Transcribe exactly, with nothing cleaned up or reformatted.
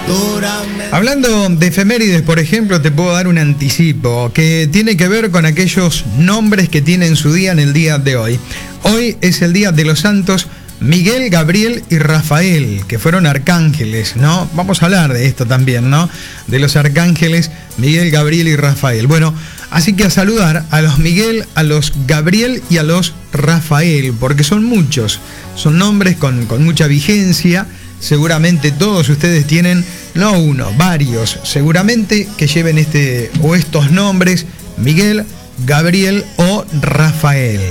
Hablando de efemérides, por ejemplo, te puedo dar un anticipo que tiene que ver con aquellos nombres que tienen su día en el día de hoy. Hoy es el día de los santos Miguel, Gabriel y Rafael, que fueron arcángeles, ¿no? Vamos a hablar de esto también, ¿no? De los arcángeles Miguel, Gabriel y Rafael. Bueno, así que a saludar a los Miguel, a los Gabriel y a los Rafael, porque son muchos, son nombres con, con mucha vigencia. Seguramente todos ustedes tienen, no uno, varios, seguramente que lleven este o estos nombres, Miguel, Gabriel o Rafael.